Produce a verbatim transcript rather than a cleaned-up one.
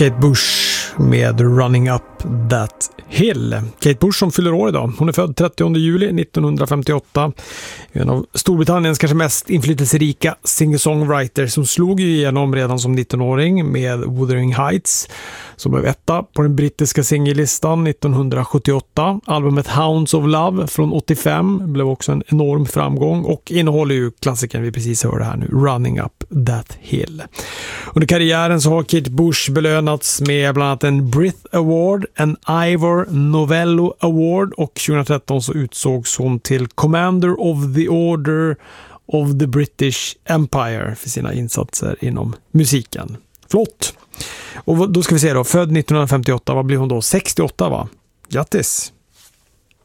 Kate Bush med Running Up That Hill. Kate Bush som fyller år idag. Hon är född trettionde juli nittonhundrafemtioåtta. En av Storbritanniens kanske mest inflytelserika singer-songwriter som slog igenom redan som nittonåring med Wuthering Heights som blev etta på den brittiska singellistan nittonhundrasjuttioåtta. Albumet Hounds of Love från åttiofem blev också en enorm framgång och innehåller ju klassikern vi precis hörde här nu, Running Up That Hill. Under karriären så har Kate Bush belönats med bland annat en Brit Award, en Ivor Novello Award och tjugohundratretton så utsågs hon till Commander of the Order of the British Empire för sina insatser inom musiken. Flott! Och då ska vi se då, född nittonhundrafemtioåtta, vad blir hon då? sextioåtta va? Grattis!